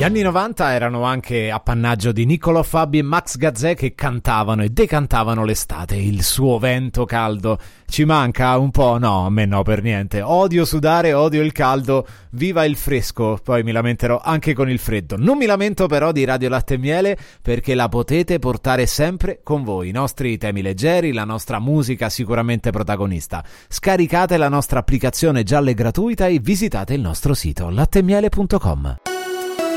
Gli anni 90 erano anche appannaggio di Niccolò Fabi e Max Gazzè, che cantavano e decantavano l'estate, il suo vento caldo. Ci manca un po'? No, a me no, per niente. Odio sudare, odio il caldo, viva il fresco, poi mi lamenterò anche con il freddo. Non mi lamento però di Radio Latte e Miele, perché la potete portare sempre con voi, i nostri temi leggeri, la nostra musica sicuramente protagonista. Scaricate la nostra applicazione gialla e gratuita e visitate il nostro sito latteemiele.com.